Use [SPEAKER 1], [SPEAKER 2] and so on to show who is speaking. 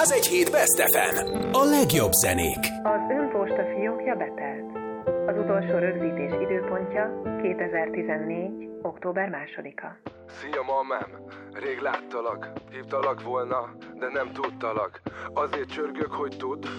[SPEAKER 1] 101.7 Best FM. A legjobb zenék.
[SPEAKER 2] Az önposta fiókja betelt. Az utolsó rögzítés időpontja 2014. október 2-a.
[SPEAKER 3] Szia, mamám! Rég láttalak, hívtalak volna, de nem tudtalak. Azért csörgök, hogy tudd,